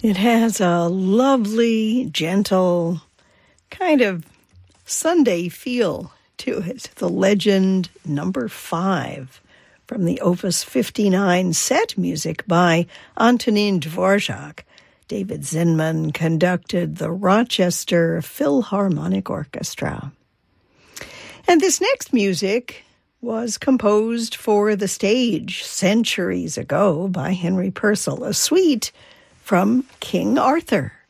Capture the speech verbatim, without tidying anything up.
It has a lovely, gentle, kind of Sunday feel to it. The Legend number five from the Opus fifty-nine, set music by Antonin Dvorak. David Zinman conducted the Rochester Philharmonic Orchestra. And this next music was composed for the stage centuries ago by Henry Purcell, a suite from King Arthur.